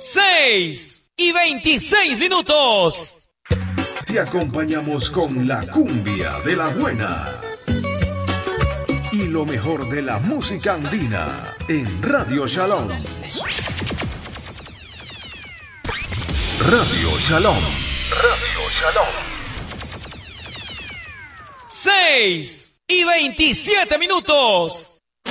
6:26. Te acompañamos con la cumbia de la buena y lo mejor de la música andina en Radio Shalom. Radio Shalom. Radio Shalom. 6:27.